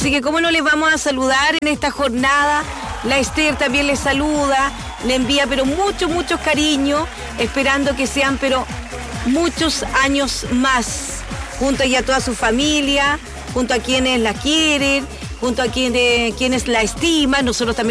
Así que cómo no les vamos a saludar en esta jornada. La Esther también les saluda, le envía pero muchos cariños, esperando que sean pero muchos años más, junto a toda su familia, junto a quienes la quieren, junto a quienes la estiman. Nosotros también